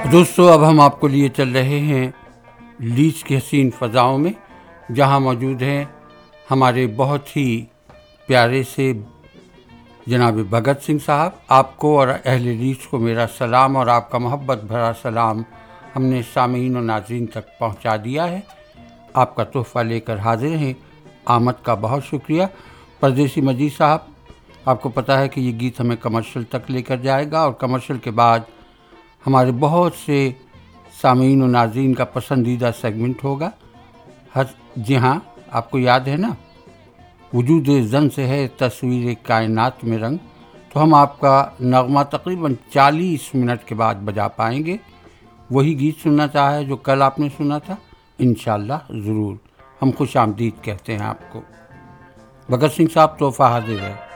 दोस्तों, अब हम आपको लिए चल रहे हैं लीच की हसीन फ़ज़ाओं में, जहां मौजूद हैं हमारे बहुत ही प्यारे से जनाब भगत सिंह साहब। आपको और अहले लीच को मेरा सलाम और आपका मोहब्बत भरा सलाम हमने सामीन और नाज़रीन तक पहुंचा दिया है। आपका तोहफ़ा लेकर हाजिर हैं। आमद का बहुत शुक्रिया। परदेसी मजीद साहब, आपको पता है कि ये गीत हमें कमर्शियल तक लेकर जाएगा और कमर्शियल के बाद हमारे बहुत से सामीन और नाज़रीन का पसंदीदा सेगमेंट होगा। जी हाँ, आपको याद है ना, वजूद ज़न से है तस्वीर कायनात में रंग। तो हम आपका नगमा तकरीबन 40 मिनट के बाद बजा पाएंगे। वही गीत सुनना चाहे जो कल आपने सुना था, इंशाअल्लाह ज़रूर। हम खुश आमदीद कहते हैं आपको। भगत सिंह साहब, तोहफ़ा हाजिर है।